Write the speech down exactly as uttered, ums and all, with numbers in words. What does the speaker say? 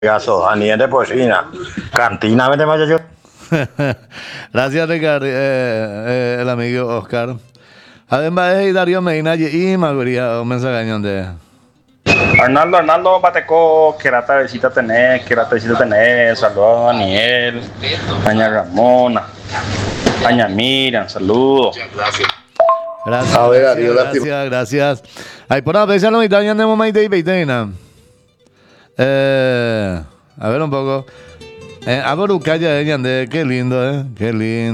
Gaso, a nivel de porcina. Cantina, vete más yo. Gracias, Ricardo, eh, eh, el amigo Oscar. Además, es Darío Medina y Maguría, un mensaje de. Arnaldo, Arnaldo, Bateco, que rata visita tenés, que rata visita tenés, saludos a Daniel, Aña Ramona, Aña Miriam, saludos. Gracias, A ver, gracias, Darío, gracias, gracias. Ay, por apreciar los italianos de momento y peiteina. Eh, a ver un poco. Eh, a ver, Ucaya, qué lindo, eh, qué lindo.